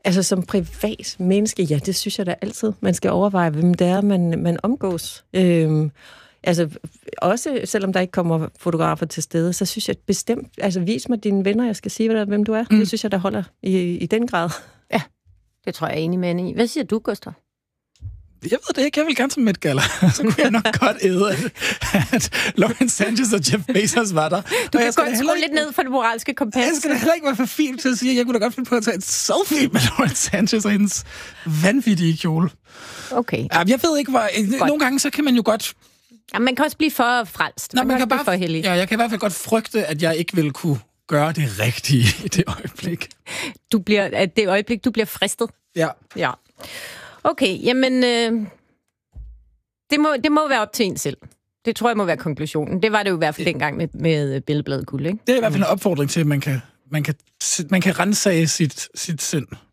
Altså som privat menneske, ja, det synes jeg da altid. Man skal overveje, hvem det er, man omgås. Altså også selvom der ikke kommer fotografer til stede, så synes jeg bestemt, altså vis mig dine venner, jeg skal sige, hvem du er. Det synes jeg, der holder i den grad. Ja, det tror jeg er enig med hende i. Hvad siger du, Gustav? Jeg ved det ikke. Jeg vil gerne til Met Gala. Så kunne jeg nok godt æde, at Lawrence Sanchez og Jeff Bezos var der. Du kan godt skrue lidt ned for det moralske kompas. Jeg skal da heller ikke være for fint til at sige, at jeg kunne da godt finde på at tage et selfie med Lawrence Sanchez og hendes vanvittige kjole. Okay. Ja, jeg ved ikke, hvor... Nogle gange, så kan man jo godt... Ja, man kan også blive for frelst. Man kan også blive for hellig. Ja, jeg kan i hvert fald godt frygte, at jeg ikke vil kunne gøre det rigtige i det øjeblik. Det øjeblik, du bliver fristet? Ja. Okay, jamen... Det må være op til en selv. Det tror jeg må være konklusionen. Det var det jo i hvert fald dengang med Billedbladet Guld, ikke? Det er i hvert fald en opfordring til, at man kan ransage sit sind.